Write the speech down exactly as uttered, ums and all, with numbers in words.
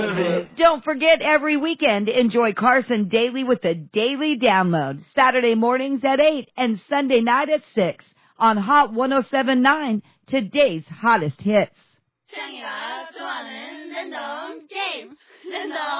Don't forget, every weekend, enjoy Carson Daily with the Daily Download. Saturday mornings at eight and Sunday night at six on Hot one oh seven point nine, today's hottest hits. 창이가 좋아하는 랜덤 게임. 랜덤